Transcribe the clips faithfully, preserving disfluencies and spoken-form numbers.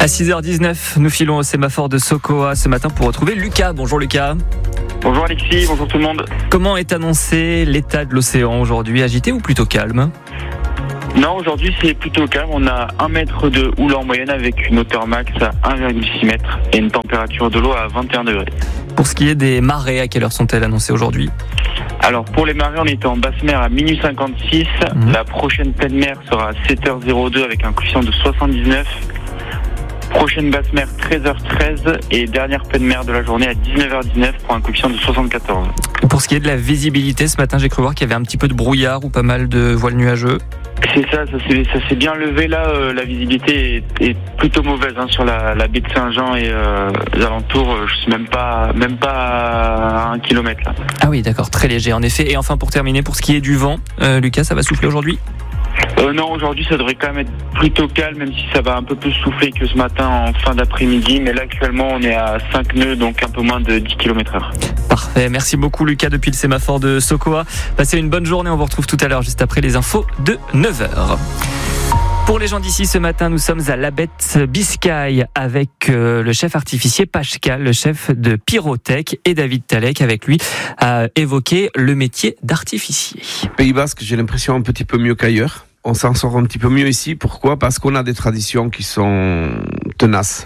À six heures dix-neuf, nous filons au sémaphore de Sokoa ce matin pour retrouver Lucas. Bonjour Lucas. Bonjour Alexis, bonjour tout le monde. Comment est annoncé l'état de l'océan aujourd'hui? Agité ou plutôt calme? Non, aujourd'hui c'est plutôt calme. On a un mètre de houle en moyenne avec une hauteur max à un virgule six mètres et une température de l'eau à vingt et un degrés. Pour ce qui est des marées, à quelle heure sont-elles annoncées aujourd'hui? Alors pour les marées, on est en basse mer à minuit cinquante-six. Mmh. La prochaine pleine mer sera à sept heures deux avec un coefficient de soixante-dix-neuf. Prochaine basse mer treize heures treize et dernière pleine mer de la journée à dix-neuf heures dix-neuf pour un coefficient de soixante-quatorze. Pour ce qui est de la visibilité, ce matin j'ai cru voir qu'il y avait un petit peu de brouillard ou pas mal de voiles nuageux. C'est ça, ça s'est, ça s'est bien levé là, euh, la visibilité est, est plutôt mauvaise hein, sur la, la baie de Saint-Jean et euh, les alentours, je suis même pas, même pas à un kilomètre là. Ah oui d'accord, très léger en effet. Et enfin pour terminer, pour ce qui est du vent, euh, Lucas, ça va souffler aujourd'hui? Euh, non, aujourd'hui ça devrait quand même être plutôt calme, même si ça va un peu plus souffler que ce matin en fin d'après-midi. Mais là actuellement on est à cinq nœuds, donc un peu moins de dix kilomètres heure. Parfait, merci beaucoup Lucas depuis le sémaphore de Sokoa. Passez une bonne journée, on vous retrouve tout à l'heure juste après les infos de neuf heures. Pour les gens d'ici, ce matin, nous sommes à Labette Biscaye avec euh, le chef artificier Pascal, le chef de Pyrotech, et David Talek avec lui a évoqué le métier d'artificier. Pays Basque, j'ai l'impression un petit peu mieux qu'ailleurs. On s'en sort un petit peu mieux ici. Pourquoi ? Parce qu'on a des traditions qui sont tenaces.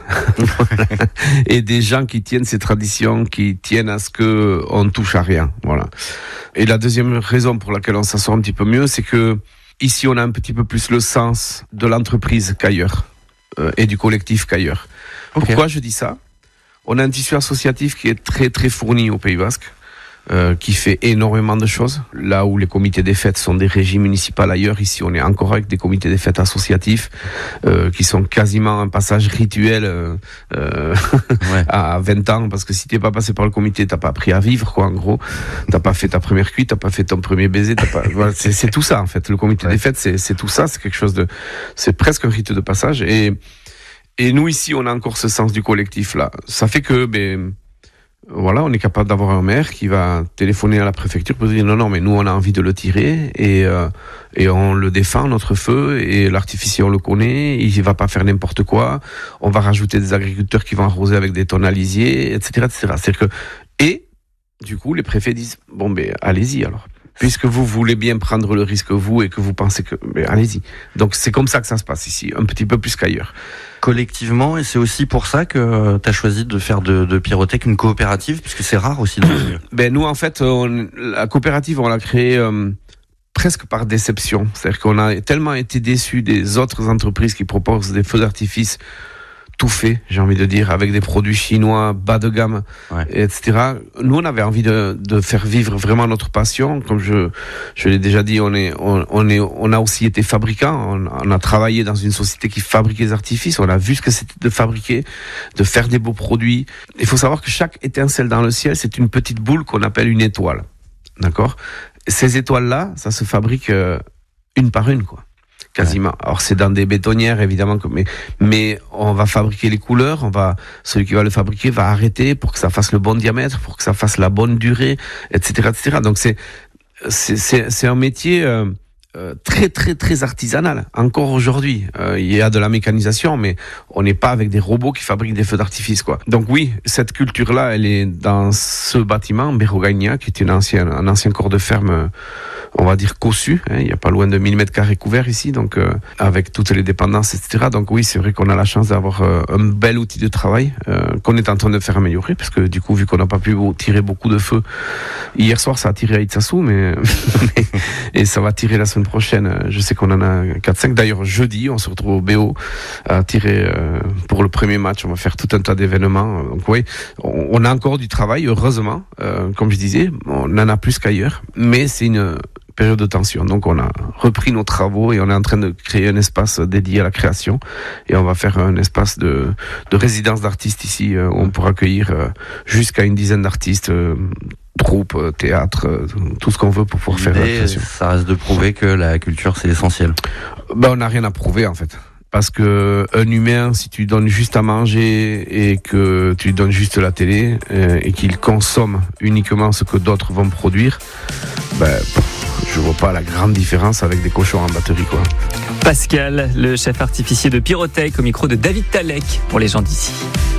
Et des gens qui tiennent ces traditions, qui tiennent à ce qu'on touche à rien. Voilà. Et la deuxième raison pour laquelle on s'en sort un petit peu mieux, c'est que ici, on a un petit peu plus le sens de l'entreprise qu'ailleurs, euh, et du collectif qu'ailleurs. Okay. Pourquoi je dis ça ? On a un tissu associatif qui est très très fourni au Pays Basque, euh, qui fait énormément de choses. Là où les comités des fêtes sont des régies municipales ailleurs, ici on est encore avec des comités des fêtes associatifs, euh, qui sont quasiment un passage rituel euh, euh, ouais. à vingt ans, parce que si t'es pas passé par le comité, t'as pas appris à vivre, quoi, en gros. T'as pas fait ta première cuite, t'as pas fait ton premier baiser, t'as pas, voilà, c'est, c'est tout ça, en fait. Le comité ouais. des fêtes, c'est, c'est tout ça, c'est quelque chose de, c'est presque un rite de passage. Et, et nous, ici, on a encore ce sens du collectif, là. Ça fait que, ben, voilà, on est capable d'avoir un maire qui va téléphoner à la préfecture pour dire non, non, mais nous, on a envie de le tirer et, euh, et on le défend, notre feu, et l'artificier, on le connaît, il va pas faire n'importe quoi, on va rajouter des agriculteurs qui vont arroser avec des tonnes à lisier, et cetera, et cetera. C'est-à-dire que, et, du coup, les préfets disent, bon, ben, allez-y, alors. Puisque vous voulez bien prendre le risque, vous, et que vous pensez que, ben, allez-y. Donc, c'est comme ça que ça se passe ici, un petit peu plus qu'ailleurs. Collectivement, et c'est aussi pour ça que tu as choisi de faire de, de Pyrotech une coopérative, puisque c'est rare aussi dans le milieu. Ben, nous, en fait, on, la coopérative, on l'a créée euh, presque par déception. C'est-à-dire qu'on a tellement été déçus des autres entreprises qui proposent des feux d'artifice tout fait, j'ai envie de dire, avec des produits chinois bas de gamme, ouais. et cetera. Nous, on avait envie de, de faire vivre vraiment notre passion. Comme je, je l'ai déjà dit, on est, on, on est, on a aussi été fabricant. On, on a travaillé dans une société qui fabriquait des artifices. On a vu ce que c'était de fabriquer, de faire des beaux produits. Il faut savoir que chaque étincelle dans le ciel, c'est une petite boule qu'on appelle une étoile. D'accord ? Ces étoiles-là, ça se fabrique euh, une par une, quoi. Quasiment. Alors c'est dans des bétonnières évidemment, mais mais on va fabriquer les couleurs. On va celui qui va le fabriquer va arrêter pour que ça fasse le bon diamètre, pour que ça fasse la bonne durée, et cetera, et cetera. Donc c'est c'est c'est, c'est un métier euh, euh, très très très artisanal. Encore aujourd'hui, euh, il y a de la mécanisation, mais on n'est pas avec des robots qui fabriquent des feux d'artifice, quoi. Donc oui, cette culture-là, elle est dans ce bâtiment, Berogagna, qui est une ancienne un ancien corps de ferme. Euh, on va dire cossu, hein, il n'y a pas loin de mille mètres carrés couverts ici, donc euh, avec toutes les dépendances, et cetera. Donc oui, c'est vrai qu'on a la chance d'avoir euh, un bel outil de travail euh, qu'on est en train de faire améliorer, parce que du coup, vu qu'on n'a pas pu tirer beaucoup de feu, hier soir ça a tiré à Itsasu, mais, mais et ça va tirer la semaine prochaine. Je sais qu'on en a quatre cinq. D'ailleurs, jeudi, on se retrouve au B O à tirer euh, pour le premier match. On va faire tout un tas d'événements. Donc oui, on, on a encore du travail, heureusement. Euh, comme je disais, on en a plus qu'ailleurs, mais c'est une période de tension. Donc on a repris nos travaux et on est en train de créer un espace dédié à la création, et on va faire un espace de, de résidence d'artistes ici, où on pourra accueillir jusqu'à une dizaine d'artistes, troupes, théâtre, tout ce qu'on veut pour pouvoir faire la création. Ça reste de prouver que la culture c'est essentiel. Ben, on n'a rien à prouver en fait. Parce que un humain, si tu lui donnes juste à manger et que tu lui donnes juste la télé euh, et qu'il consomme uniquement ce que d'autres vont produire, ben je vois pas la grande différence avec des cochons en batterie, quoi. Pascal, le chef artificier de Pyrotech, au micro de David Talek pour les gens d'ici.